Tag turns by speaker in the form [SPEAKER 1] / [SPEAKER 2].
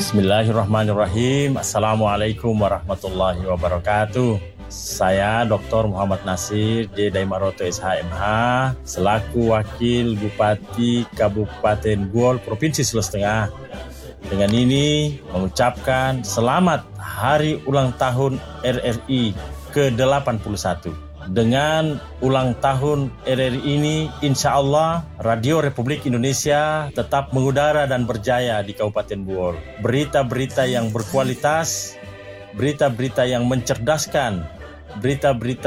[SPEAKER 1] Bismillahirrahmanirrahim. Assalamualaikum warahmatullahi wabarakatuh. Saya Dr. Muhammad Nasir D. Maroto SHMH selaku Wakil Bupati Kabupaten Buol, Provinsi Sulawesi Tengah. Dengan ini mengucapkan selamat Hari Ulang Tahun RRI ke-81. Dengan ulang tahun RRI ini, insya Allah Radio Republik Indonesia tetap mengudara dan berjaya di Kabupaten Buol. Berita-berita yang berkualitas, berita-berita yang mencerdaskan, berita-berita